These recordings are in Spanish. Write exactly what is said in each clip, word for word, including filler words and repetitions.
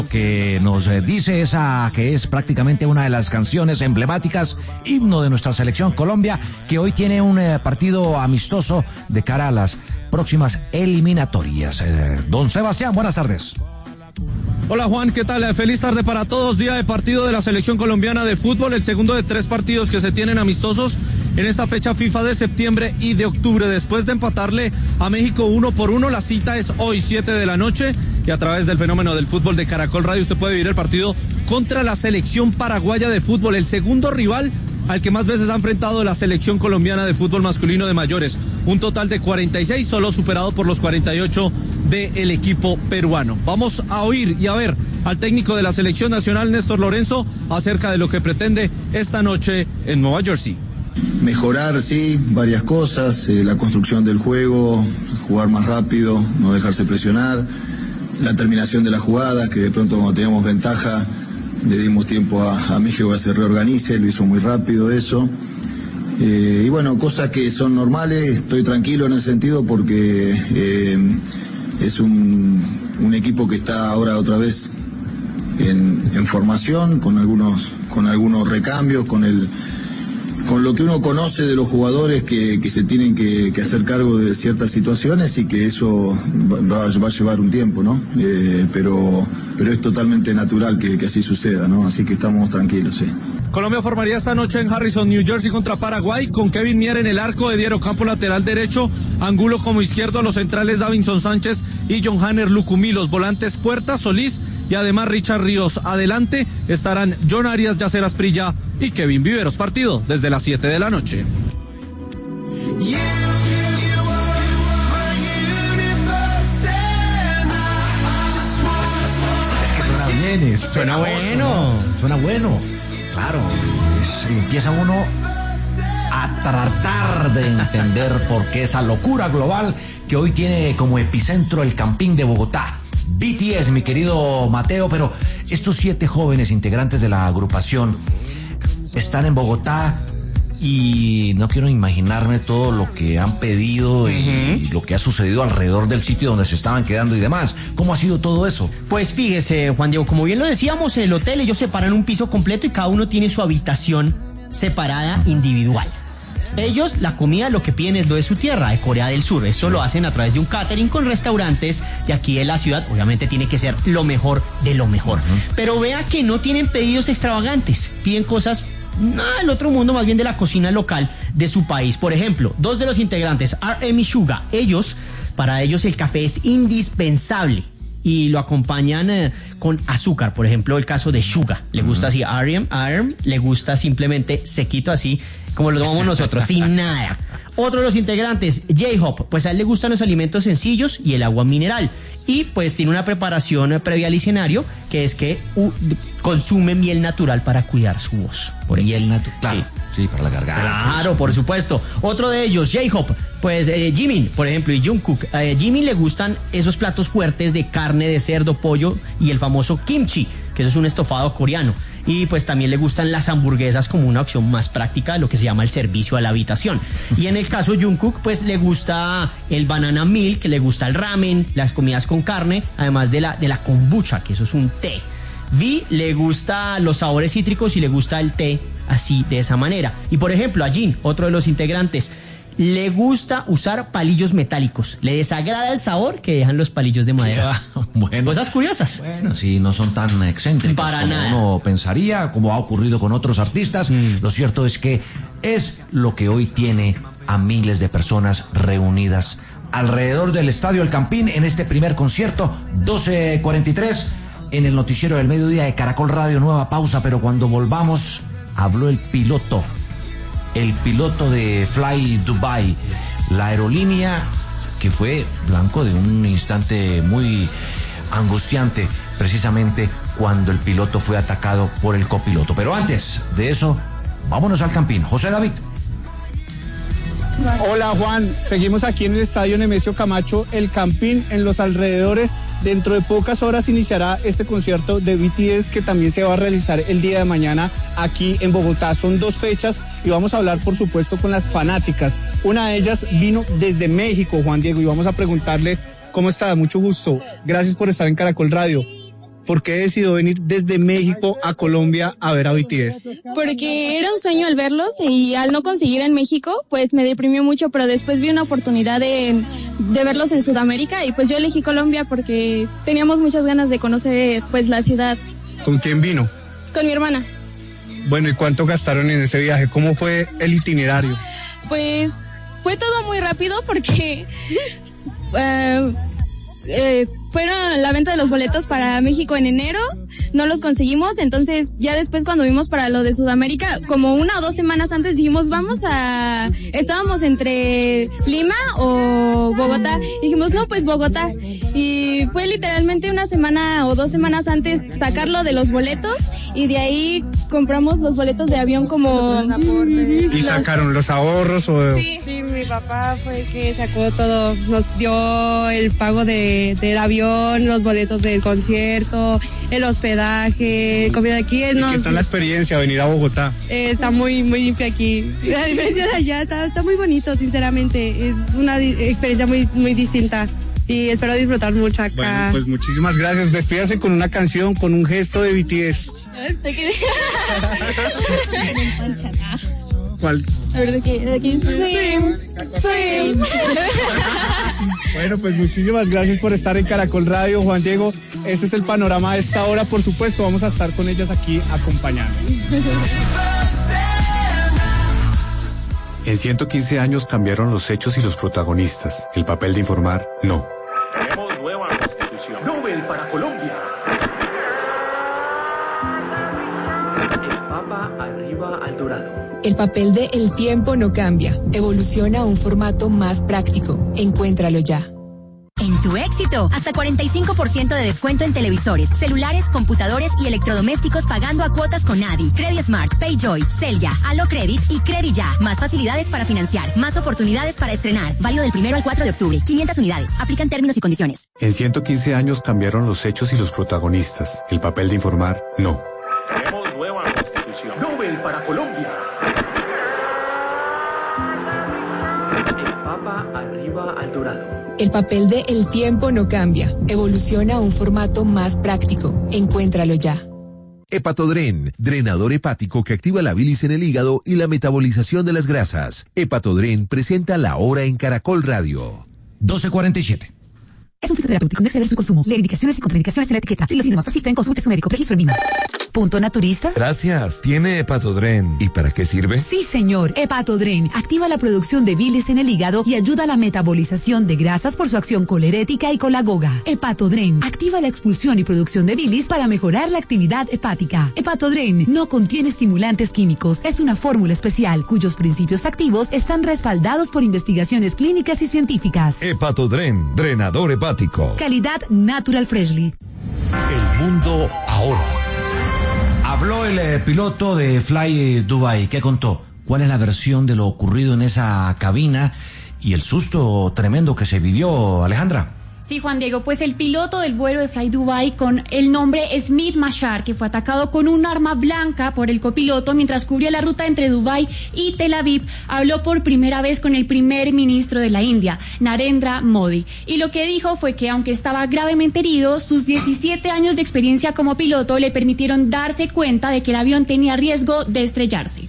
que nos eh, dice esa que es prácticamente una de las canciones emblemáticas, himno de nuestra selección Colombia, que hoy tiene un eh, partido amistoso de cara a las próximas eliminatorias. Eh, don Sebastián, buenas tardes. Hola Juan, ¿qué tal? Feliz tarde para todos. Día de partido de la selección colombiana de fútbol, el segundo de tres partidos que se tienen amistosos en esta fecha FIFA de septiembre y de octubre. Después de empatarle a México uno por uno, la cita es hoy siete de la noche y a través del fenómeno del fútbol de Caracol Radio usted puede vivir el partido contra la selección paraguaya de fútbol, el segundo rival al que más veces ha enfrentado la selección colombiana de fútbol masculino de mayores. Un total de cuarenta y seis, solo superado por los cuarenta y ocho del equipo peruano. Vamos a oír y a ver al técnico de la selección nacional, Néstor Lorenzo, acerca de lo que pretende esta noche en Nueva Jersey. Mejorar, sí, varias cosas, eh, la construcción del juego, jugar más rápido, no dejarse presionar, la terminación de la jugada, que de pronto cuando teníamos ventaja le dimos tiempo a, a México a que se reorganice, lo hizo muy rápido eso. Eh, y bueno, cosas que son normales, estoy tranquilo en ese sentido porque eh, es un, un equipo que está ahora otra vez en, en formación, con algunos, con algunos recambios, con el con lo que uno conoce de los jugadores que, que se tienen que, que hacer cargo de ciertas situaciones y que eso va, va a llevar un tiempo, ¿no? Eh, pero, pero es totalmente natural que, que así suceda, ¿no? Así que estamos tranquilos, sí. Colombia formaría esta noche en Harrison, New Jersey contra Paraguay, con Kevin Mier en el arco, Ediero Campo lateral derecho, Angulo como izquierdo, los centrales Davinson Sánchez y John Hanner Lucumí, los volantes Puerta, Solís y además Richard Ríos. Adelante estarán John Arias, Yacer Asprilla y Kevin Viveros. Partido desde las siete de la noche. Es que suena bien, es suena bueno. Suena bueno. Claro, es, empieza uno a tratar de entender por qué esa locura global que hoy tiene como epicentro el Campín de Bogotá. B T S, mi querido Mateo, pero estos siete jóvenes integrantes de la agrupación están en Bogotá y no quiero imaginarme todo lo que han pedido y, uh-huh. y lo que ha sucedido alrededor del sitio donde se estaban quedando y demás. ¿Cómo ha sido todo eso? Pues fíjese, Juan Diego, como bien lo decíamos, en el hotel ellos separan un piso completo y cada uno tiene su habitación separada individual. Ellos, la comida, lo que piden es lo de su tierra, de Corea del Sur. Esto lo hacen a través de un catering con restaurantes de aquí de la ciudad. Obviamente tiene que ser lo mejor de lo mejor. Uh-huh. Pero vea que no tienen pedidos extravagantes. Piden cosas nada del otro mundo, más bien de la cocina local de su país. Por ejemplo, dos de los integrantes, R M y Suga, ellos, para ellos el café es indispensable y lo acompañan eh, con azúcar. Por ejemplo, el caso de Suga, le gusta así, R M, R M le gusta simplemente sequito así, como lo tomamos nosotros, sin nada. Otro de los integrantes, J-Hop, pues a él le gustan los alimentos sencillos y el agua mineral. Y pues tiene una preparación previa al escenario, que es que uh, consume miel natural para cuidar su voz. Miel natural, claro. Sí. Sí, para la garganta. Claro, por supuesto. Otro de ellos, J-Hop, pues eh, Jimin, por ejemplo, y Jungkook. Eh, Jimin le gustan esos platos fuertes de carne, de cerdo, pollo y el famoso kimchi, que eso es un estofado coreano. Y pues también le gustan las hamburguesas como una opción más práctica de lo que se llama el servicio a la habitación. Y en el caso de Jungkook, pues le gusta el banana milk, le gusta el ramen, las comidas con carne, además de la, de la kombucha, que eso es un té. Vi le gusta los sabores cítricos y le gusta el té así, de esa manera. Y por ejemplo, a Jin, otro de los integrantes, le gusta usar palillos metálicos. Le desagrada el sabor que dejan los palillos de madera. Bueno, cosas curiosas. Bueno, sí, no son tan excéntricos para como nada. uno pensaría, como ha ocurrido con otros artistas. Mm. Lo cierto es que es lo que hoy tiene a miles de personas reunidas alrededor del Estadio El Campín en este primer concierto, doce cuarenta y tres, en el noticiero del mediodía de Caracol Radio. Nueva pausa, pero cuando volvamos, habló el piloto. El piloto de Fly Dubai, la aerolínea que fue blanco de un instante muy angustiante, precisamente cuando el piloto fue atacado por el copiloto. Pero antes de eso, vámonos al Campín. José David. Hola Juan, seguimos aquí en el Estadio Nemesio Camacho, el Campín, en los alrededores. Dentro de pocas horas iniciará este concierto de B T S que también se va a realizar el día de mañana aquí en Bogotá. Son dos fechas y vamos a hablar, por supuesto, con las fanáticas. Una de ellas vino desde México, Juan Diego, y vamos a preguntarle cómo está. Mucho gusto. Gracias por estar en Caracol Radio. ¿por qué decidió venir desde México a Colombia a ver a B T S? Porque era un sueño al verlos y al no conseguir en México, pues me deprimió mucho, pero después vi una oportunidad de, de verlos en Sudamérica y pues yo elegí Colombia porque teníamos muchas ganas de conocer pues la ciudad. ¿Con quién vino? Con mi hermana. Bueno, ¿y cuánto gastaron en ese viaje? ¿Cómo fue el itinerario? Pues fue todo muy rápido porque uh, eh, fueron la venta de los boletos para México en enero, no los conseguimos, entonces ya después cuando vimos para lo de Sudamérica, como una o dos semanas antes dijimos vamos a, estábamos entre Lima o Bogotá, y dijimos no pues Bogotá, y fue literalmente una semana o dos semanas antes sacarlo de los boletos, y de ahí compramos los boletos de avión como... ¿Y sacaron los ahorros o...? Sí, sí, mi papá fue el que sacó todo, nos dio el pago de, del avión, los boletos del concierto, el hospedaje, comida aquí. ¿Y nos, qué tal la experiencia venir a Bogotá? Eh, está muy, muy limpio aquí. La diferencia de allá está, está muy bonito, sinceramente. Es una di- experiencia muy, muy distinta. Y espero disfrutar mucho acá. Bueno, pues muchísimas gracias. Despídase con una canción, con un gesto de B T S. ¿Cuál? A ver, ¿de qué? ¿De qué? Swim. Swim. Bueno, pues muchísimas gracias por estar en Caracol Radio, Juan Diego. Ese es el panorama de esta hora. Por supuesto, vamos a estar con ellas aquí acompañándonos. En ciento quince años cambiaron los hechos y los protagonistas. El papel de informar, no. Tenemos nueva constitución. Nobel para Colombia. El Papa arriba al Dorado. El papel de El tiempo no cambia. Evoluciona a un formato más práctico. Encuéntralo ya. En Tu Éxito, hasta cuarenta y cinco por ciento de descuento en televisores, celulares, computadores y electrodomésticos pagando a cuotas con Adi, Credismart, Payjoy, Celia, Alocredit y Crediya. Más facilidades para financiar, más oportunidades para estrenar. Válido del primero al cuatro de octubre. quinientas unidades. Aplican términos y condiciones. En ciento quince años cambiaron los hechos y los protagonistas. El papel de informar, no. Tenemos nueva constitución. Nobel para Colombia. El Papa arriba al Dorado. El papel de El tiempo no cambia. Evoluciona a un formato más práctico. Encuéntralo ya. Hepatodren, drenador hepático que activa la bilis en el hígado y la metabolización de las grasas. Hepatodren presenta La Hora en Caracol Radio. doce cuarenta y siete. Es un fitoterapéutico, no exceder su consumo. Lee indicaciones y contraindicaciones en la etiqueta. Si los síntomas persisten, consulte a su médico. Registro en línea. ¿Punto naturista? Gracias. ¿Tiene Hepatodren? ¿Y para qué sirve? Sí, señor. Hepatodren activa la producción de bilis en el hígado y ayuda a la metabolización de grasas por su acción colerética y colagoga. Hepatodren activa la expulsión y producción de bilis para mejorar la actividad hepática. Hepatodren no contiene estimulantes químicos. Es una fórmula especial cuyos principios activos están respaldados por investigaciones clínicas y científicas. Hepatodren, drenador hepático. Calidad Natural Freshly. El mundo ahora. Habló el eh, piloto de Fly Dubai. ¿Qué contó? ¿Cuál es la versión de lo ocurrido en esa cabina y el susto tremendo que se vivió, Alejandra? Sí, Juan Diego, pues el piloto del vuelo de Fly Dubai con el nombre Smith Mashar, que fue atacado con un arma blanca por el copiloto mientras cubría la ruta entre Dubái y Tel Aviv, habló por primera vez con el primer ministro de la India, Narendra Modi. Y lo que dijo fue que aunque estaba gravemente herido, sus diecisiete años de experiencia como piloto le permitieron darse cuenta de que el avión tenía riesgo de estrellarse.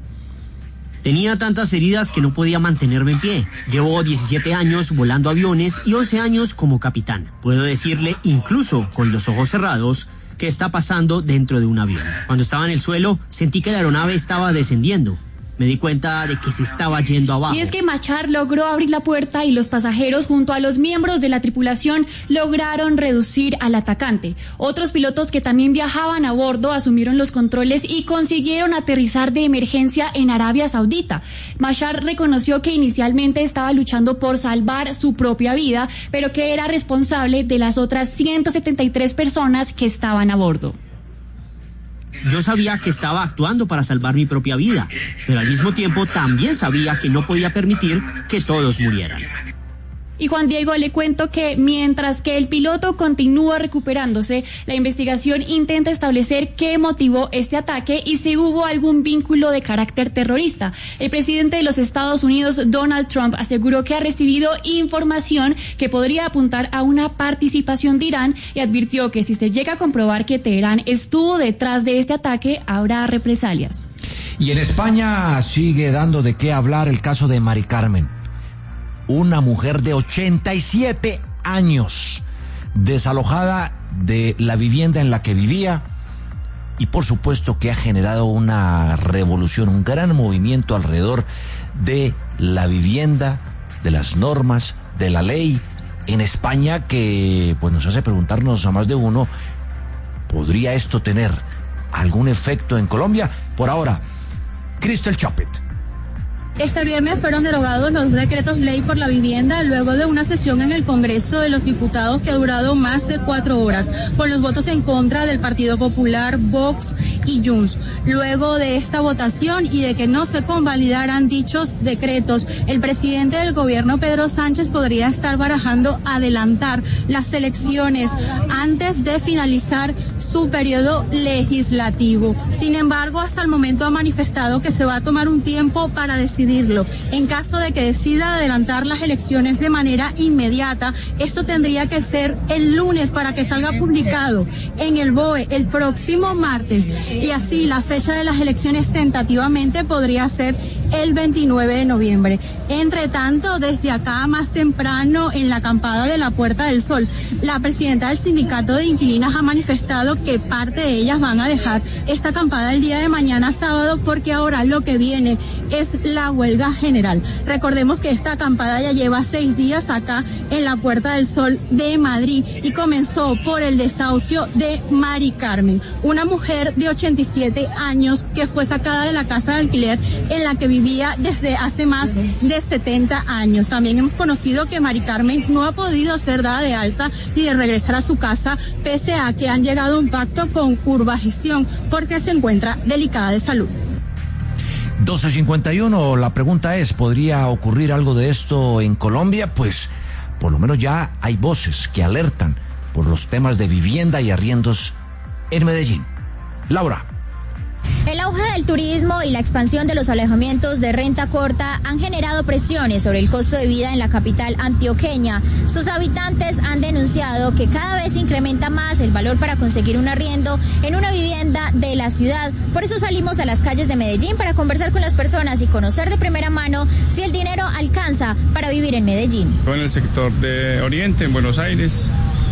Tenía tantas heridas que no podía mantenerme en pie. Llevo diecisiete años volando aviones y once años como capitán. Puedo decirle, incluso con los ojos cerrados, qué está pasando dentro de un avión. Cuando estaba en el suelo, sentí que la aeronave estaba descendiendo. Me di cuenta de que se estaba yendo abajo. Y es que Machar logró abrir la puerta y los pasajeros junto a los miembros de la tripulación lograron reducir al atacante. Otros pilotos que también viajaban a bordo asumieron los controles y consiguieron aterrizar de emergencia en Arabia Saudita. Machar reconoció que inicialmente estaba luchando por salvar su propia vida, pero que era responsable de las otras ciento setenta y tres personas que estaban a bordo. Yo sabía que estaba actuando para salvar mi propia vida, pero al mismo tiempo también sabía que no podía permitir que todos murieran. Y Juan Diego, le cuento que mientras que el piloto continúa recuperándose, la investigación intenta establecer qué motivó este ataque y si hubo algún vínculo de carácter terrorista. El presidente de los Estados Unidos, Donald Trump, aseguró que ha recibido información que podría apuntar a una participación de Irán y advirtió que si se llega a comprobar que Teherán estuvo detrás de este ataque, habrá represalias. Y en España sigue dando de qué hablar el caso de Mari Carmen, una mujer de ochenta y siete años, desalojada de la vivienda en la que vivía, y por supuesto que ha generado una revolución, un gran movimiento alrededor de la vivienda, de las normas, de la ley en España, que pues nos hace preguntarnos a más de uno, ¿podría esto tener algún efecto en Colombia? Por ahora, Crystal Chopet. Este viernes fueron derogados los decretos ley por la vivienda luego de una sesión en el Congreso de los Diputados que ha durado más de cuatro horas por los votos en contra del Partido Popular, Vox y Junts. Luego de esta votación y de que no se convalidaran dichos decretos, el presidente del gobierno, Pedro Sánchez, podría estar barajando adelantar las elecciones antes de finalizar su periodo legislativo. Sin embargo, hasta el momento ha manifestado que se va a tomar un tiempo para decidir. En caso de que decida adelantar las elecciones de manera inmediata, esto tendría que ser el lunes para que salga publicado en el B O E el próximo martes, y así la fecha de las elecciones tentativamente podría ser el veintinueve de noviembre. Entre tanto, desde acá más temprano en la acampada de la Puerta del Sol, la presidenta del sindicato de inquilinas ha manifestado que parte de ellas van a dejar esta acampada el día de mañana sábado, porque ahora lo que viene es la huelga general. Recordemos que esta acampada ya lleva seis días acá en la Puerta del Sol de Madrid y comenzó por el desahucio de Mari Carmen, una mujer de ochenta y siete años que fue sacada de la casa de alquiler en la que vivía desde hace más de setenta años. También hemos conocido que Mari Carmen no ha podido ser dada de alta y de regresar a su casa, pese a que han llegado a un pacto con Urbagestión porque se encuentra delicada de salud. doce cincuenta y uno, la pregunta es, ¿podría ocurrir algo de esto en Colombia? Pues por lo menos ya hay voces que alertan por los temas de vivienda y arriendos en Medellín. Laura. El auge del turismo y la expansión de los alojamientos de renta corta han generado presiones sobre el costo de vida en la capital antioqueña. Sus habitantes han denunciado que cada vez incrementa más el valor para conseguir un arriendo en una vivienda de la ciudad. Por eso salimos a las calles de Medellín para conversar con las personas y conocer de primera mano si el dinero alcanza para vivir en Medellín. En el sector de Oriente, en Buenos Aires,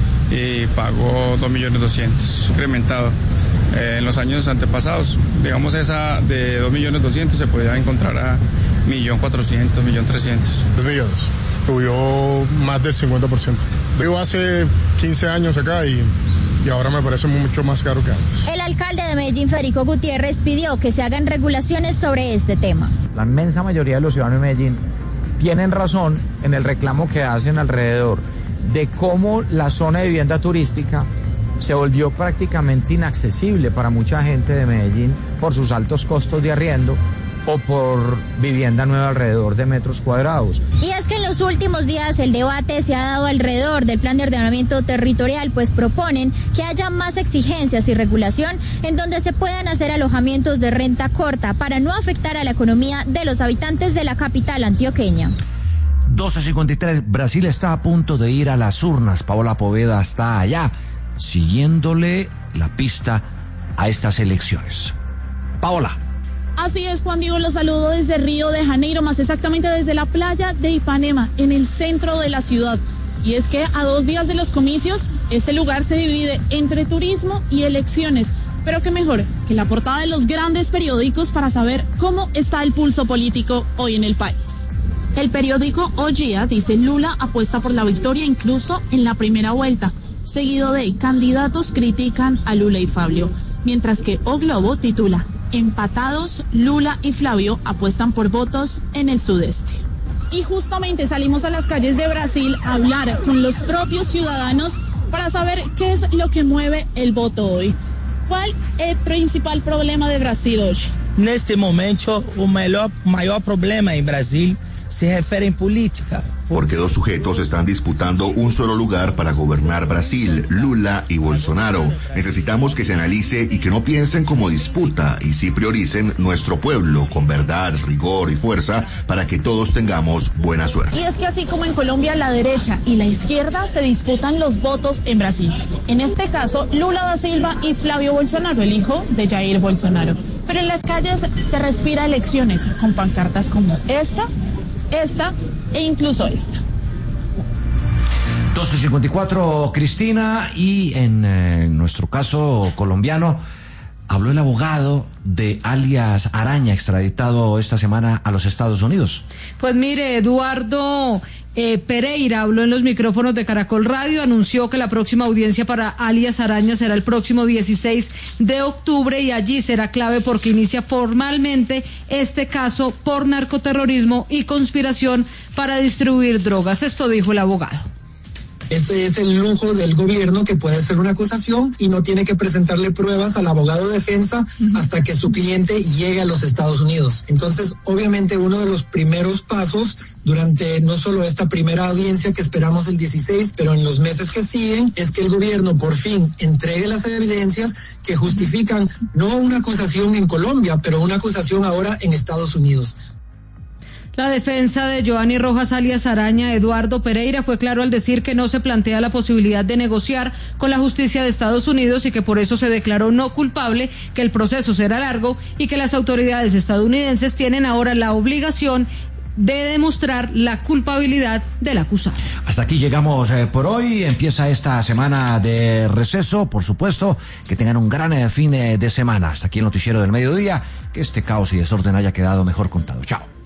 y pagó dos millones doscientos, incrementado. Eh, en los años antepasados, digamos esa de dos millones doscientos se podía encontrar a un millón cuatrocientos, un millón trescientos. dos millones, subió más del cincuenta por ciento. Vivo hace quince años acá y, y ahora me parece mucho más caro que antes. El alcalde de Medellín, Federico Gutiérrez, pidió que se hagan regulaciones sobre este tema. La inmensa mayoría de los ciudadanos de Medellín tienen razón en el reclamo que hacen alrededor de cómo la zona de vivienda turística se volvió prácticamente inaccesible para mucha gente de Medellín por sus altos costos de arriendo o por vivienda nueva alrededor de metros cuadrados. Y es que en los últimos días el debate se ha dado alrededor del plan de ordenamiento territorial, pues proponen que haya más exigencias y regulación en donde se puedan hacer alojamientos de renta corta para no afectar a la economía de los habitantes de la capital antioqueña. doce cincuenta y tres, Brasil está a punto de ir a las urnas. Paola Poveda está allá, siguiéndole la pista a estas elecciones. Paola. Así es, Juan Diego, los saludo desde Río de Janeiro, más exactamente desde la playa de Ipanema, en el centro de la ciudad. Y es que a dos días de los comicios, este lugar se divide entre turismo y elecciones. Pero qué mejor que la portada de los grandes periódicos para saber cómo está el pulso político hoy en el país. El periódico O Dia dice: Lula apuesta por la victoria incluso en la primera vuelta, seguido de candidatos critican a Lula y Fabio, mientras que O Globo titula: empatados, Lula y Flavio apuestan por votos en el sudeste. Y justamente salimos a las calles de Brasil a hablar con los propios ciudadanos para saber qué es lo que mueve el voto hoy. ¿Cuál es el principal problema de Brasil hoy? Neste momento, o melhor, maior problema em Brasil se refere em política. porque dos sujetos están disputando un solo lugar para gobernar Brasil, Lula y Bolsonaro. Necesitamos que se analice y que no piensen como disputa y sí prioricen nuestro pueblo con verdad, rigor y fuerza para que todos tengamos buena suerte. Y es que así como en Colombia la derecha y la izquierda se disputan los votos en Brasil. En este caso, Lula da Silva y Flavio Bolsonaro, el hijo de Jair Bolsonaro. Pero en las calles se respira elecciones con pancartas como esta, esta e incluso esta. doce cincuenta y cuatro, Cristina, y en eh, nuestro caso colombiano habló el abogado de alias Araña, extraditado esta semana a los Estados Unidos. Pues mire, Eduardo eh, Pereira habló en los micrófonos de Caracol Radio, anunció que la próxima audiencia para alias Araña será el próximo dieciséis de octubre y allí será clave porque inicia formalmente este caso por narcoterrorismo y conspiración para distribuir drogas. Esto dijo el abogado. Ese es el lujo del gobierno, que puede hacer una acusación y no tiene que presentarle pruebas al abogado de defensa hasta que su cliente llegue a los Estados Unidos. Entonces, obviamente, uno de los primeros pasos durante no solo esta primera audiencia que esperamos el dieciséis, pero en los meses que siguen, es que el gobierno por fin entregue las evidencias que justifican no una acusación en Colombia, pero una acusación ahora en Estados Unidos. La defensa de Joanny Rojas alias Araña, Eduardo Pereira, fue claro al decir que no se plantea la posibilidad de negociar con la justicia de Estados Unidos y que por eso se declaró no culpable, que el proceso será largo y que las autoridades estadounidenses tienen ahora la obligación de demostrar la culpabilidad del acusado. Hasta aquí llegamos eh, por hoy. Empieza esta semana de receso, por supuesto. Que tengan un gran eh, fin eh, de semana. Hasta aquí el noticiero del mediodía. Que este caos y desorden haya quedado mejor contado. Chao.